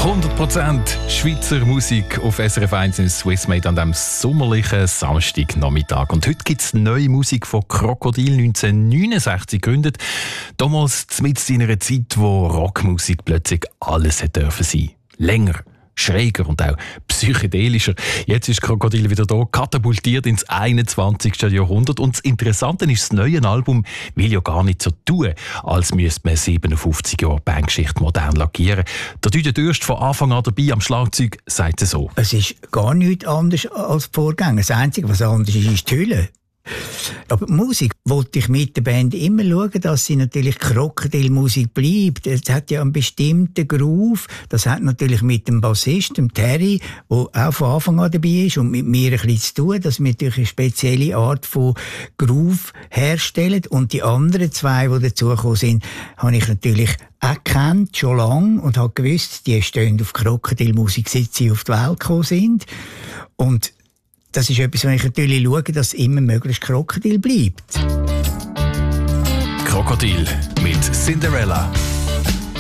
100% Schweizer Musik auf SRF 1 in Swissmade an diesem sommerlichen Samstagnachmittag. Und heute gibt es neue Musik von Krokodil, 1969 gegründet. Damals mitten in einer Zeit, wo Rockmusik plötzlich alles hätte dürfen sein. Länger, schräger und auch psychedelischer. Jetzt ist Krokodil wieder da, katapultiert ins 21. Jahrhundert. Und das Interessante ist, das neue Album will ja gar nicht so tun, als müsste man 57 Jahre Bandgeschichte modern lackieren. Der Dieter Dürst von Anfang an dabei am Schlagzeug sagt es so. Es ist gar nichts anders als die Vorgänger. Das Einzige, was anders ist die Hülle. Aber die Musik wollte ich mit der Band immer schauen, dass sie natürlich Krokodilmusik bleibt. Es hat ja einen bestimmten Groove. Das hat natürlich mit dem Bassist, dem Terry, der auch von Anfang an dabei ist und mit mir ein bisschen zu tun, dass wir natürlich eine spezielle Art von Groove herstellen. Und die anderen zwei, die dazugekommen sind, habe ich natürlich auch gekannt, schon lange, und habe gewusst, die stehen auf Krokodilmusik, seit sie auf die Welt gekommen sind. Und das ist etwas, wo ich natürlich schaue, dass immer möglichst Krokodil bleibt. Krokodil mit Cinderella.